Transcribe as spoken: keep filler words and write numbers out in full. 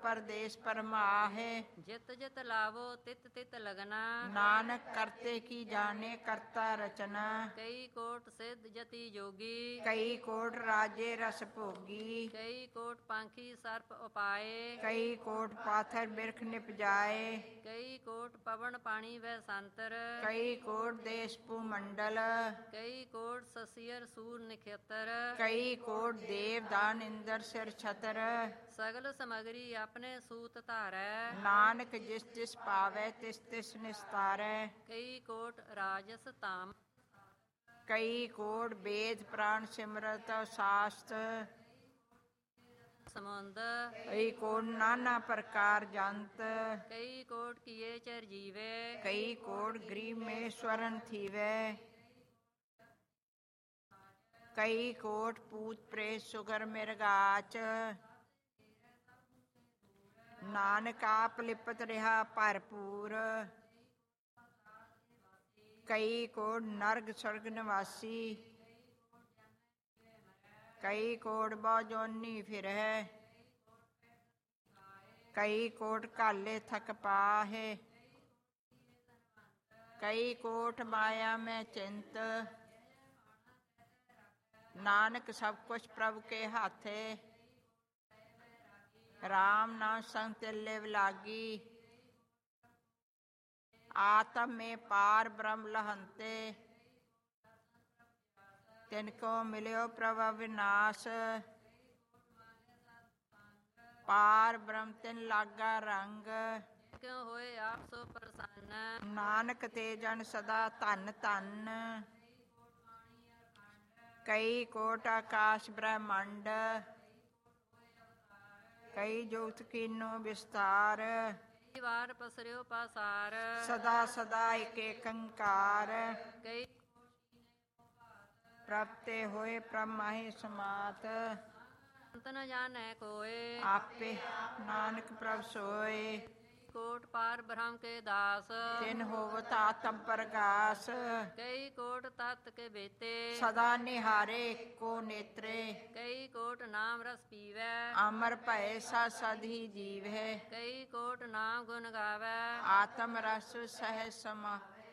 परदेश परमाहे। जित जित लावो तित तित लगना, नानक करते की जाने करता रचना। कई कोट सिद्ध जति जोगी, कई कोट राजे रस भोगी। कई कोट पांखी सर्प उपाए, कई कोट पाथर बिरख निपजाए। कई कोट पवन पानी व संतर, कई कोट देश भूमंडल। कई कोट ससियर सूर निखेतर, कई कोट देव दान इंद्र सिर छतर। सगल समगरी अपने सूत धारै, नानक जिस जिस पावै तिस तिस निस्तारै। कई कोट राजस ताम, कई कोट वेद प्राण सिमरत शास्त्र। समुंद, कई कोट नाना प्रकार जंत। कई कोट किए चर जीवे, कई कोट गृह में स्वरण थीवै। कई कोट पूत प्रेत सुगर मिर्गाच। नानक आप लिपत रहा भरपूर। कई कोट नरक स्वर्ग निवासी। कई कोट बहु जोनी फिर है। कई कोट काले थक पाहे। कई कोट माया में चिंत। नानक सब कुछ प्रभु के हाथे। राम नाम संग तिल्ले लागी। आत्म में पार ब्रह्म लहंते। तिनको मिलियो प्रभु विनाश। पार ब्रह्म तिन लागा रंग। क्यों होए आप सो प्रसन्न, नानक ते जन सदा धन धन। कई कोट आकाश ब्रह्मंड। कई जुगत कीनो विस्तार। कई वार पसरियो पासार, सदा सदा एक एकंकार। कई प्रपते होए प्रमाहि समात। अंत न जाने कोय, आपे नानक प्रभ सोए। कोट पार ब्रह्म के दास, तिन होवत आत्म प्रगास। कई कोट तत् के बेते, सदा निहारे को नेत्रे। कई कोट नाम रस पीवै, अमर भय सा सद ही जीव है। कई कोट नाम गुण गावै, आत्म रस सह समा